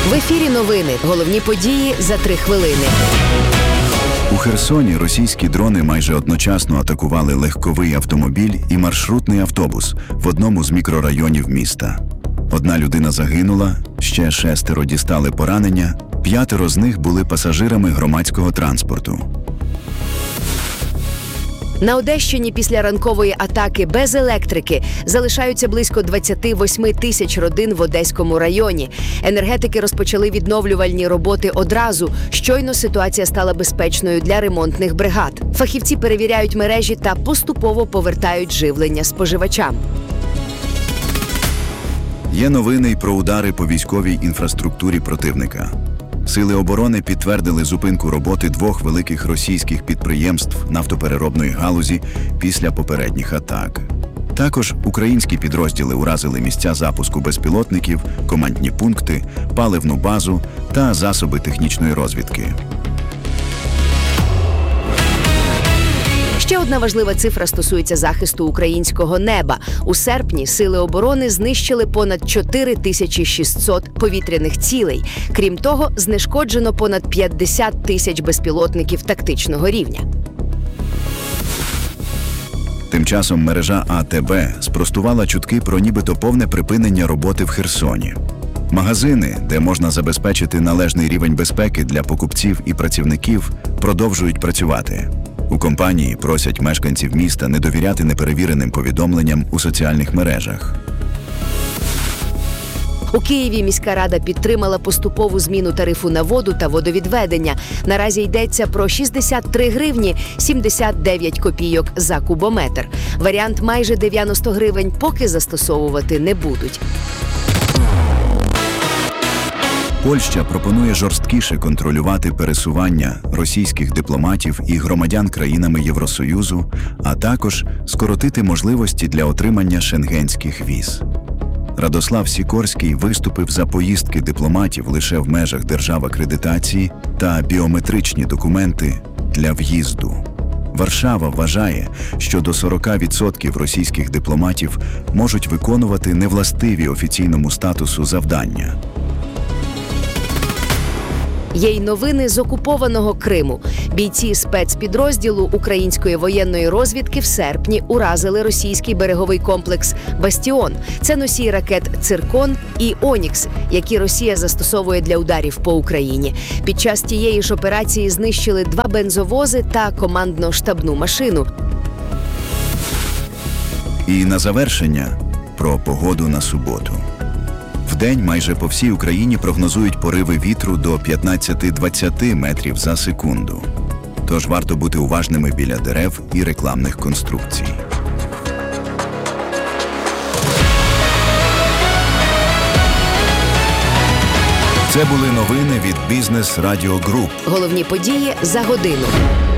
В ефірі новини. Головні події за 3 хвилини. У Херсоні російські дрони майже одночасно атакували легковий автомобіль і маршрутний автобус в одному з мікрорайонів міста. 1 людина загинула, ще 6 дістали поранення, 5 з них були пасажирами громадського транспорту. На Одещині після ранкової атаки без електрики залишаються близько 28 тисяч родин в Одеському районі. Енергетики розпочали відновлювальні роботи одразу. Щойно ситуація стала безпечною для ремонтних бригад. Фахівці перевіряють мережі та поступово повертають живлення споживачам. Є новини й про удари по військовій інфраструктурі противника. Сили оборони підтвердили зупинку роботи 2 великих російських підприємств нафтопереробної галузі після попередніх атак. Також українські підрозділи уразили місця запуску безпілотників, командні пункти, паливну базу та засоби технічної розвідки. Ще одна важлива цифра стосується захисту українського неба. У серпні Сили оборони знищили понад 4600 повітряних цілей. Крім того, знешкоджено понад 50 тисяч безпілотників тактичного рівня. Тим часом мережа АТБ спростувала чутки про нібито повне припинення роботи в Херсоні. Магазини, де можна забезпечити належний рівень безпеки для покупців і працівників, продовжують працювати. У компанії просять мешканців міста не довіряти неперевіреним повідомленням у соціальних мережах. У Києві міська рада підтримала поступову зміну тарифу на воду та водовідведення. Наразі йдеться про 63 гривні 79 копійок за кубометр. Варіант майже 90 гривень поки застосовувати не будуть. Польща пропонує жорсткіше контролювати пересування російських дипломатів і громадян країнами Євросоюзу, а також скоротити можливості для отримання шенгенських віз. Радослав Сікорський виступив за поїздки дипломатів лише в межах держав акредитації та біометричні документи для в'їзду. Варшава вважає, що до 40% російських дипломатів можуть виконувати невластиві офіційному статусу завдання. Є й новини з окупованого Криму. Бійці спецпідрозділу української воєнної розвідки в серпні уразили російський береговий комплекс «Бастіон». Це носій ракет «Циркон» і «Онікс», які Росія застосовує для ударів по Україні. Під час тієї ж операції знищили 2 бензовози та командно-штабну машину. І на завершення про погоду на суботу. Вдень майже по всій Україні прогнозують пориви вітру до 15-20 метрів за секунду. Тож варто бути уважними біля дерев і рекламних конструкцій. Це були новини від Бізнес Радіо Груп. Головні події за годину.